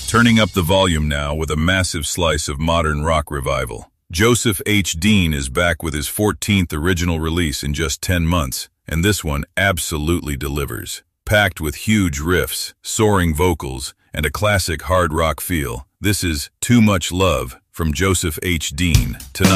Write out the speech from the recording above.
Turning up the volume now with a massive slice of modern rock revival. Joseph H. Dean is back with his 14th original release in just 10 months, and this one absolutely delivers. Packed with huge riffs, soaring vocals, and a classic hard rock feel, this is Too Much Love from Joseph H. Dean, tonight.